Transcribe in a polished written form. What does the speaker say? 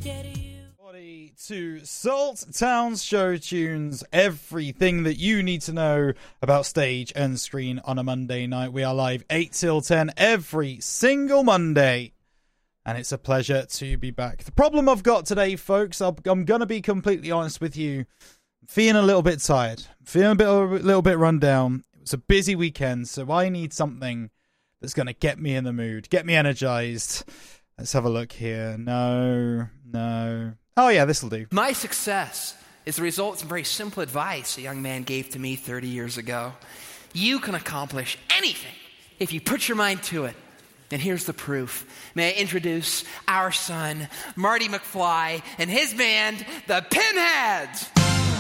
To Salt Town's show tunes, everything that you need to know about stage and screen on a Monday night. We are live 8 till 10 every single Monday, and it's a pleasure to be back. The problem I've got today, folks, I'm going to be completely honest with you, I'm feeling a little bit tired, feeling a little bit run down. It was a busy weekend, so I need something that's going to get me in the mood, get me energized. Let's have a look here. No. Oh, yeah, this'll do. My success is the result of some very simple advice a young man gave to me 30 years ago. You can accomplish anything if you put your mind to it. And here's the proof. May I introduce our son, Marty McFly, and his band, the Pinheads.